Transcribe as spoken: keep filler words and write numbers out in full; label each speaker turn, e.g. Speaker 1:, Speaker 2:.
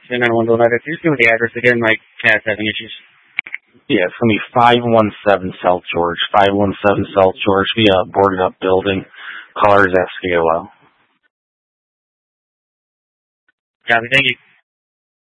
Speaker 1: ten nine one letter. Can you give me the address again? My cat's having issues.
Speaker 2: Yeah, it's going to be five one seven South George. five one seven South George, be a boarded up building. Color is S C O L.
Speaker 1: Copy, thank you.